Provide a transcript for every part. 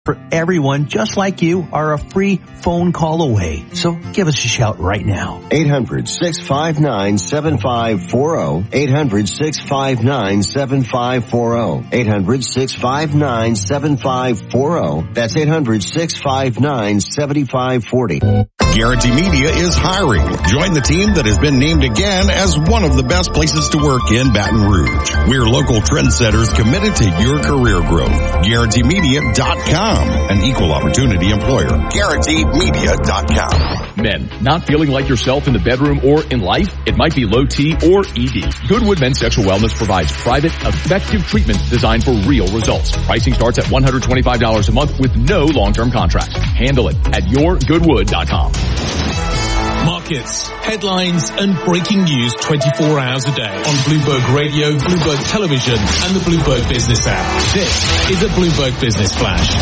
for everyone just like you are a free phone call away. So give us a shout right now. 800-659-7540. 800-659-7540. 800-659-7540. That's 800-659-7540. Guarantee Media is hiring. Join the team that has been named again as one of the best places to work in Baton Rouge. We're local trendsetters committed to your career growth. GuaranteeMedia.com. An equal opportunity employer. GuaranteeMedia.com. Men, not feeling like yourself in the bedroom or in life? It might be low T or ED. Goodwood Men's Sexual Wellness provides private, effective treatments designed for real results. Pricing starts at $125 a month with no long-term contracts. Handle it at yourgoodwood.com. Markets, headlines and breaking news 24 hours a day on Bloomberg Radio, Bloomberg Television and the Bloomberg Business app. This is a Bloomberg Business Flash.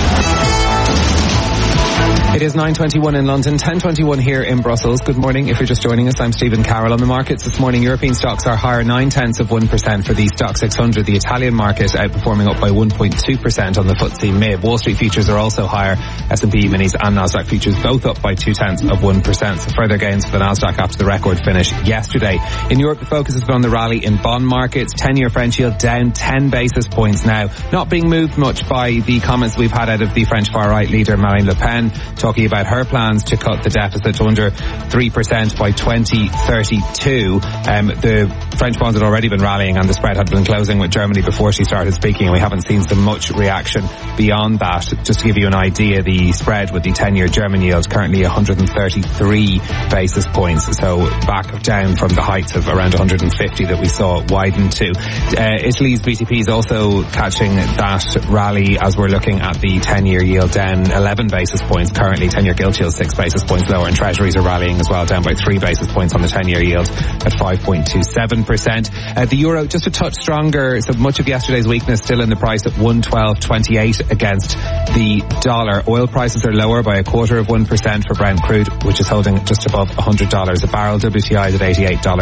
It is 9:21 in London, 10:21 here in Brussels. Good morning. If you're just joining us, I'm Stephen Carroll. On the markets this morning, European stocks are higher 0.9% for the Stock 600. The Italian market outperforming up by 1.2% on the FTSE MIB. Wall Street futures are also higher. S&P minis and Nasdaq futures both up by 0.2%. So further gains for the Nasdaq after the record finish yesterday. In Europe, the focus has been on the rally in bond markets. 10-year French yield down 10 basis points now. Not being moved much by the comments we've had out of the French far-right leader Marine Le Pen, talking about her plans to cut the deficit under 3% by 2032. The French bonds had already been rallying and the spread had been closing with Germany before she started speaking, and we haven't seen so much reaction beyond that. Just to give you an idea, the spread with the 10-year German yield currently 133 basis points, so back down from the heights of around 150 that we saw widen to. Italy's BTP is also catching that rally as we're looking at the 10-year yield down 11 basis points. Currently 10-year gilt yield 6 basis points lower, and treasuries are rallying as well, down by 3 basis points on the 10-year yield at 5.27%. The euro just a touch stronger, so much of yesterday's weakness still in the price at 112.28 against the dollar. Oil prices are lower by 0.25% for Brent crude, which is holding just above $100 a barrel. WTI is at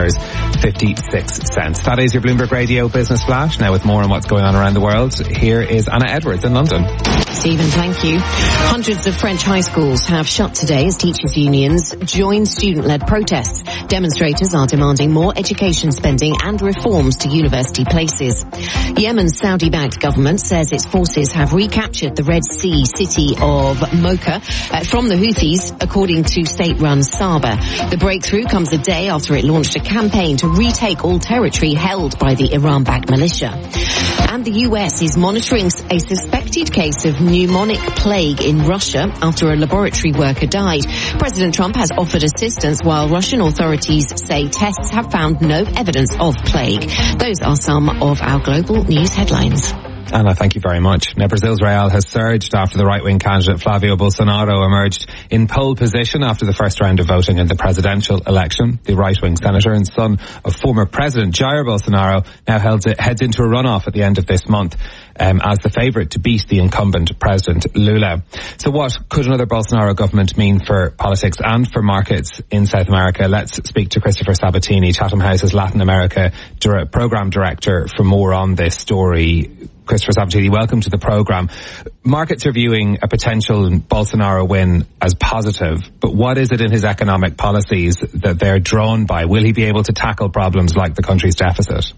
$88.56. That is your Bloomberg Radio Business Flash. Now with more on what's going on around the world, here is Anna Edwards in London. Stephen, thank you. Hundreds of French high schools have shut today as teachers' unions join student-led protests. Demonstrators are demanding more education spending and reforms to university places. Yemen's Saudi-backed government says its forces have recaptured the Red Sea city of Mocha from the Houthis, according to state-run Saba. The breakthrough comes a day after it launched a campaign to retake all territory held by the Iran-backed militia. And the US is monitoring a suspected case of pneumonic plague in Russia after a laboratory worker died. President Trump has offered assistance while Russian authorities say tests have found no evidence of plague. Those are some of our global news headlines. Anna, thank you very much. Now, Brazil's real has surged after the right-wing candidate Flavio Bolsonaro emerged in pole position after the first round of voting in the presidential election. The right-wing senator and son of former President Jair Bolsonaro now heads into a runoff at the end of this month as the favourite to beat the incumbent President Lula. So what could another Bolsonaro government mean for politics and for markets in South America? Let's speak to Christopher Sabatini, Chatham House's Latin America Programme Director, for more on this story. Christopher Sabatini, welcome to the programme. Markets are viewing a potential Bolsonaro win as positive, but what is it in his economic policies that they're drawn by? Will he be able to tackle problems like the country's deficit?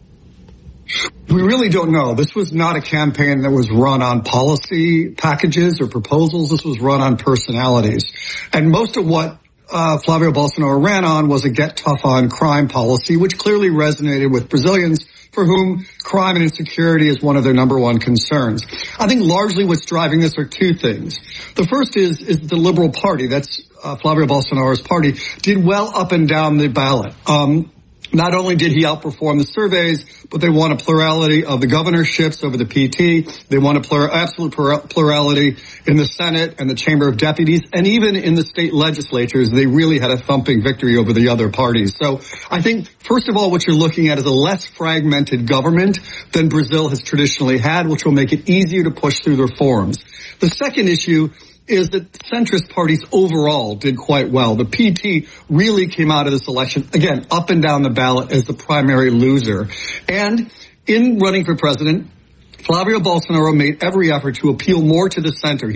We really don't know. This was not a campaign that was run on policy packages or proposals. This was run on personalities. And most of what Flavio Bolsonaro ran on was a get tough on crime policy, which clearly resonated with Brazilians for whom crime and insecurity is one of their number one concerns. I think largely what's driving this are two things. The first is the Liberal Party, that's Flavio Bolsonaro's party, did well up and down the ballot. Not only did he outperform the surveys, but they won a plurality of the governorships over the PT. They won absolute plurality in the Senate and the Chamber of Deputies, and even in the state legislatures, they really had a thumping victory over the other parties. So I think, first of all, what you're looking at is a less fragmented government than Brazil has traditionally had, which will make it easier to push through reforms. The second issue is that centrist parties overall did quite well. The PT really came out of this election, again, up and down the ballot as the primary loser. And in running for president, Flavio Bolsonaro made every effort to appeal more to the center.